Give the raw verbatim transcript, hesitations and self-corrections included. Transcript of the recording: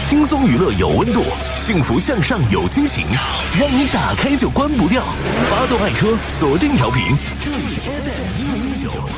轻松娱乐有温度，幸福向上有惊喜，让你打开就关不掉。发动爱车，锁定调频，这里是 F M 一零一九